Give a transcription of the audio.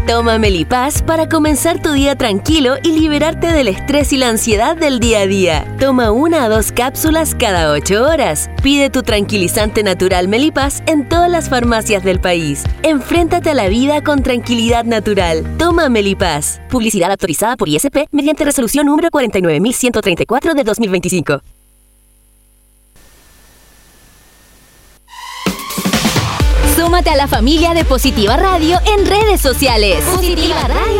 Toma Melipaz para comenzar tu día tranquilo y liberarte del estrés y la ansiedad del día a día. Toma 1 a 2 cápsulas cada 8 horas. Pide tu tranquilizante natural Melipaz en todas las farmacias del país. Enfréntate a la vida con tranquilidad natural. Toma Melipaz. Publicidad autorizada por ISP mediante resolución número 49134 de 2025. Súmate a la familia de Positiva Radio en redes sociales. Positiva Radio.